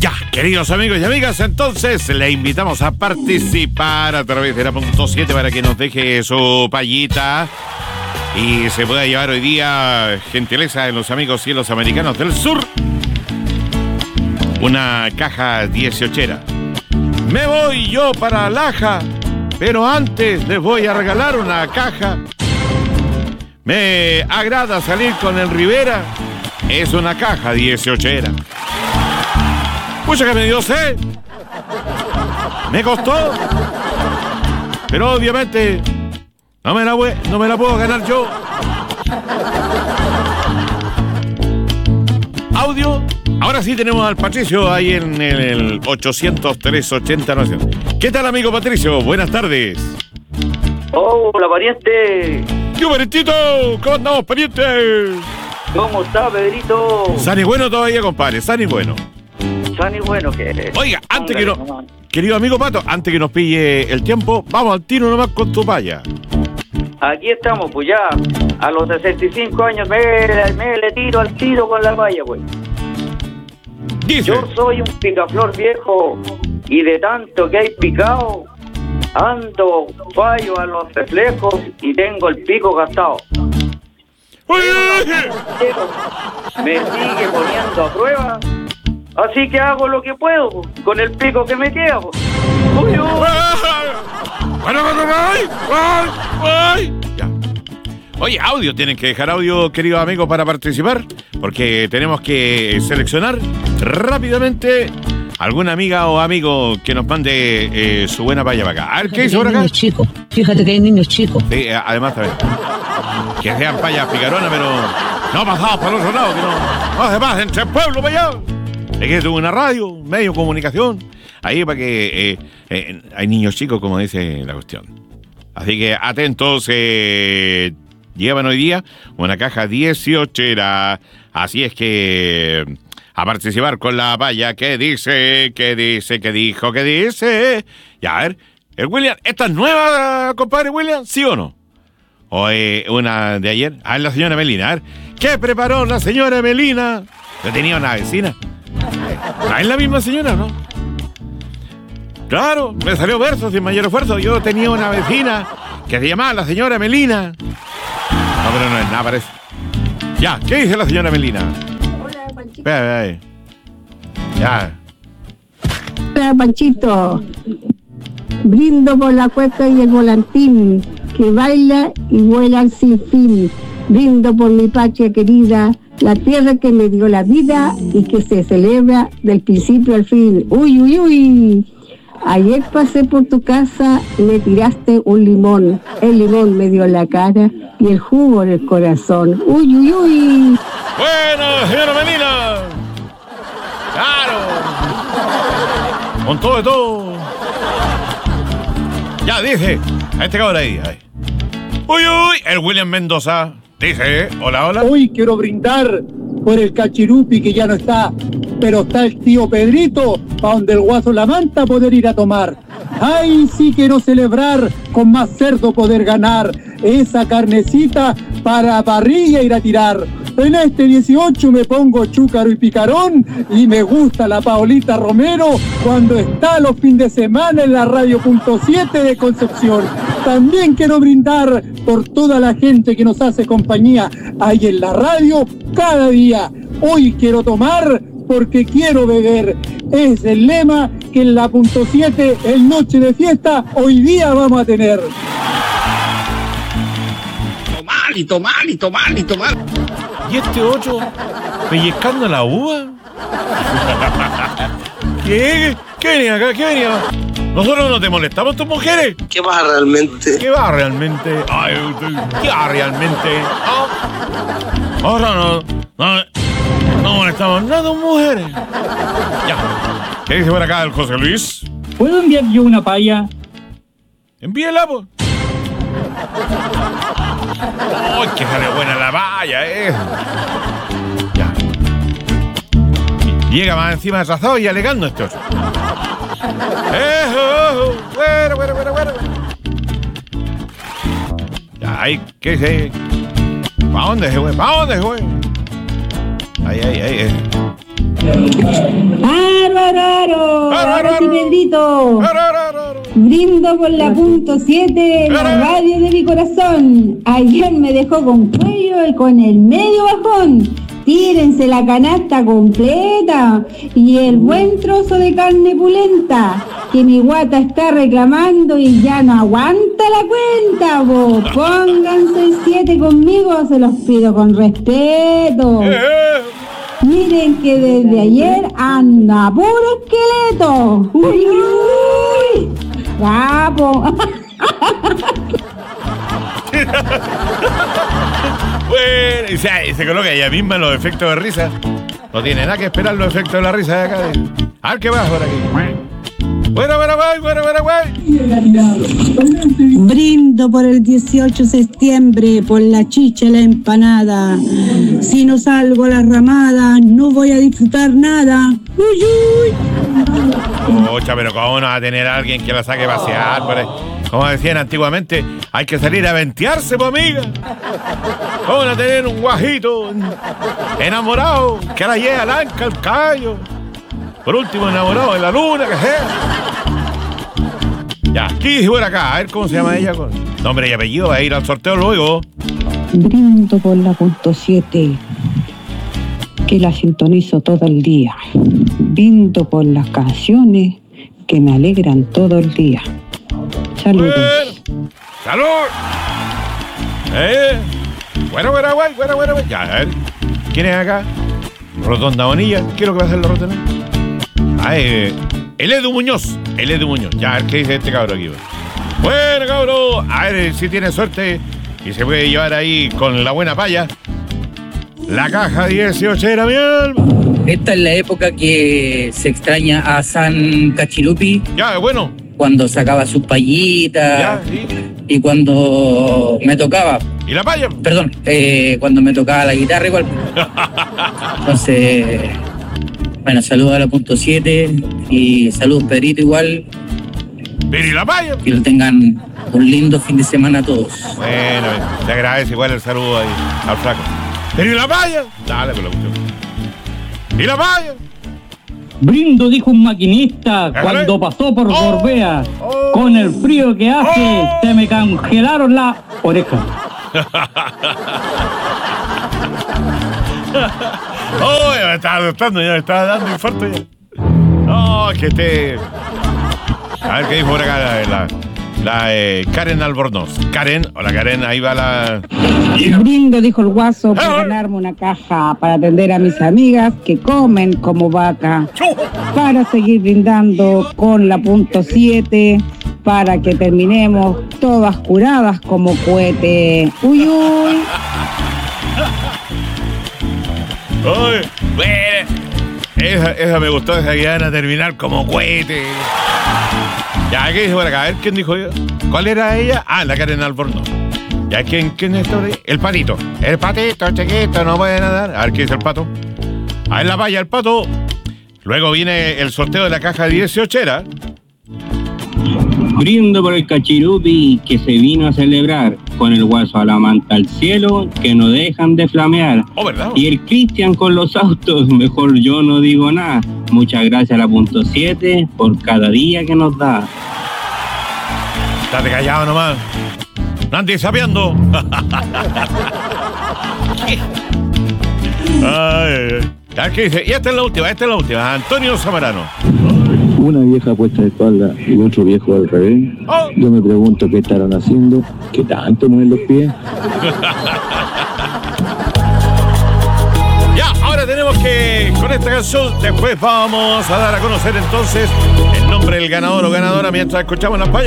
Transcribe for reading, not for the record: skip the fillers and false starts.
Ya, queridos amigos y amigas, entonces le invitamos a participar a través de la .7 para que nos deje su payita y se pueda llevar hoy día, gentileza de los amigos cielos americanos del sur, una caja 18era. Me voy yo para Laja, pero antes les voy a regalar una caja. Me agrada salir con el Rivera, es una caja 18era. Pucha que me dio sed. Me costó. Pero obviamente no me la puedo ganar yo. Audio. Ahora sí tenemos al Patricio ahí en el 800-380-900. ¿Qué tal, amigo Patricio? Buenas tardes. Hola, pariente. ¿Qué parientito? ¿Cómo andamos, pariente? ¿Cómo está, Pedrito? San y bueno todavía, compadre. San y bueno. San y bueno que... Oiga, antes que no... Querido amigo Pato, antes que nos pille el tiempo, vamos al tiro nomás con tu paya. Aquí estamos, pues ya. A los 65 años me le tiro al tiro con la paya, pues. Dice. Yo soy un picaflor viejo y de tanto que hay picado, ando fallo a los reflejos y tengo el pico gastado. Me sigue poniendo a prueba, así que hago lo que puedo con el pico que me queda. Ya. Oye, audio, tienen que dejar audio, queridos amigos, para participar, porque tenemos que seleccionar rápidamente alguna amiga o amigo que nos mande su buena paya para acá. A ver, ¿qué dice por acá? Fíjate que hay niños chicos. Sí, además también. Que sean payas picaronas, pero no pasados para el otro lado, que no se pasen entre pueblos para allá. Es que tuvo una radio, un medio de comunicación, ahí para que hay niños chicos, como dice la cuestión. Así que atentos, llevan hoy día una caja 18era. Así es que a participar con la paya. ¿Qué dice? ¿Qué dice? ¿Qué dijo? ¿Qué dice? Ya, a ver, el William, ¿esta es nueva, compadre William? ¿Sí o no? ¿O una de ayer? A ver, la señora Melina, a ver, ¿qué preparó la señora Melina? Yo tenía una vecina. ¿Es la misma señora o no? Claro, me salió verso sin mayor esfuerzo. Yo tenía una vecina que se llamaba la señora Melina. No, pero no es nada, parece. Ya, ¿qué dice la señora Melina? Hola, Panchito. Espera. Ya. Hola, Panchito. Brindo por la cueca y el volantín, que baila y vuela sin fin. Brindo por mi patria querida, la tierra que me dio la vida y que se celebra del principio al fin. Uy, uy, uy. Ayer pasé por tu casa y me tiraste un limón. El limón me dio en la cara y el jugo en el corazón. Uy, uy, uy. Bueno, señora Melina. Claro. Con todo de todo. Ya, dice. A este cabrón ahí. Uy, uy. El William Mendoza. Dice, hola, hola. Hoy quiero brindar por el cachirupi que ya no está, pero está el tío Pedrito, pa' donde el guaso la manta poder ir a tomar. Ay, sí quiero celebrar, con más cerdo poder ganar, esa carnecita para parrilla ir a tirar. En este 18 me pongo chúcaro y picarón, y me gusta la Paolita Romero cuando está los fines de semana en la radio .7 de Concepción. También quiero brindar por toda la gente que nos hace compañía ahí en la radio cada día. Hoy quiero tomar porque quiero beber. Es el lema que en la .7, el noche de fiesta, hoy día vamos a tener. Tomar. ¿Y este 8 pellizcando la uva? ¿Qué? ¿Qué venía acá? ¿Qué venía? ¿Nosotros no te molestamos, tus mujeres? ¿Qué va realmente? ¿Qué va realmente? Ay, ¿qué va realmente? Ahora no molestamos nada, mujeres. Ya. ¿Qué dice por acá el José Luis? ¿Puedo enviar yo una paya? Envíela, pues. ¡Ay, que sale buena la valla, Ya. Llega más encima de trazado y alegando esto. Bueno. Ya, ahí, ¿qué se? ¿Para dónde se fue? Ahí. Ahora sí, Pedrito. Brindo por la punto 7, la radio de mi corazón. Ayer me dejó con cuello y con el medio bajón. Tírense la canasta completa y el buen trozo de carne pulenta, que mi guata está reclamando y ya no aguanta la cuenta, vos. Pónganse el 7 conmigo, se los pido con respeto. Miren que desde ayer anda puro esqueleto. ¡Uy, uy! ¡Capo! Bueno, y se coloca ella misma los efectos de risa. No tiene nada que esperar los efectos de la risa de acá. A ver qué va por aquí. Bueno, Brindo por el 18 de septiembre, por la chicha y la empanada. Si no salgo a la ramada, no voy a disfrutar nada. ¡Uy, uy! Ocha, pero ¿cómo no va a tener a alguien que la saque a pasear por ahí? Como decían antiguamente, hay que salir a ventearse, pues, amiga. ¿Cómo van a tener un guajito enamorado que ahora llega al anca, al callo? Por último, enamorado de la luna, que sea. Ya, aquí por acá, a ver cómo se llama ella con nombre y apellido, va a ir al sorteo luego. Brindo por la punto 7, que la sintonizo todo el día. Brindo por las canciones que me alegran todo el día. Saludos. ¡Salud! Bueno. Ya, a ver. ¿Quién es acá? Rotonda Bonilla. ¿Qué es lo que va a hacer la Rotonda? El Edu Muñoz. Ya, a ver qué dice este cabrón aquí. Bueno, cabrón. A ver si tiene suerte y se puede llevar ahí con la buena paya la caja 18 era mi alma. Esta es la época que se extraña a San Cachirupi. Ya, bueno. Cuando sacaba sus payitas. Ya, sí. Y cuando me tocaba. ¿Y la paya? Perdón, cuando me tocaba la guitarra igual. Entonces, bueno, saludos a la punto 7 y saludos Pedrito igual. ¿Y la paya? Que lo tengan un lindo fin de semana a todos. Bueno, te agradece igual el saludo ahí al flaco. ¿Pero y la paya? Dale, pues lo escucho. ¿Y la paya? Brindo, dijo un maquinista cuando pasó por Gorbea. Con el frío que hace, se me congelaron las orejas. Me estaba asustando, ya me estaba dando infarto ya. No, que te... A ver qué dijo por acá la Karen Albornoz. Karen, hola Karen, ahí va la... Brindo, dijo el guaso, por ganarme una caja para atender a mis amigas que comen como vaca. Para seguir brindando con la punto 7, para que terminemos todas curadas como cohete. Uy, uy. Uy, bueno, esa me gustó, esa que van a terminar como cohete. Ya, ¿qué dice por acá? A ver, ¿quién dijo yo? ¿Cuál era ella? Ah, la Karen Albornoz. Ya, ¿quién está por ahí? El patito. El patito, chiquito, no puede nadar. A ver, ¿qué dice el pato? A ver, la paya, el pato. Luego viene el sorteo de la caja 18 era. Brindo por el Cachirupi que se vino a celebrar, con el guaso a la manta al cielo que no dejan de flamear. Oh, ¿verdad? Y el Cristian con los autos, mejor yo no digo nada. Muchas gracias a la punto 7 por cada día que nos da. Estate callado nomás. No andes sapeando. Ay. ¿Qué dice? Y esta es la última. Antonio Zamarano. Una vieja puesta de espalda y otro viejo al revés. Yo me pregunto qué estarán haciendo, qué tanto mueven los pies. Ya, ahora tenemos que, con esta canción, después vamos a dar a conocer entonces el nombre del ganador o ganadora mientras escuchamos las payas.